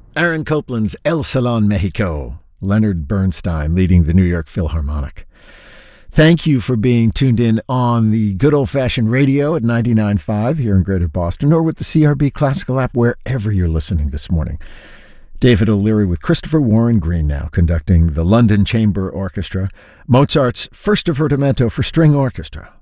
Aaron Copland's El Salon Mexico. Leonard Bernstein leading the New York Philharmonic. Thank you for being tuned in on the good old-fashioned radio at 99.5 here in Greater Boston, or with the CRB Classical app wherever you're listening this morning. David O'Leary with Christopher Warren Green now conducting the London Chamber Orchestra, Mozart's First Divertimento for String Orchestra.